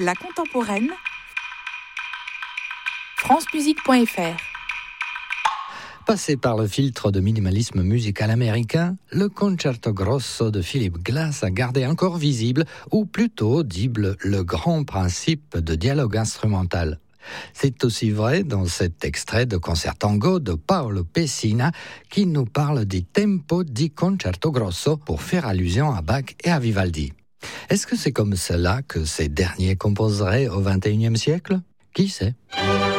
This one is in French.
La contemporaine, francemusique.fr. Passé par le filtre de minimalisme musical américain, le Concerto Grosso de Philip Glass a gardé encore visible, ou plutôt audible, le grand principe de dialogue instrumental. C'est aussi vrai dans cet extrait de Concertango de Paolo Pessina qui nous parle des tempos di Concerto Grosso pour faire allusion à Bach et à Vivaldi. Est-ce que c'est comme cela que ces derniers composeraient au XXIe siècle ? Qui sait ?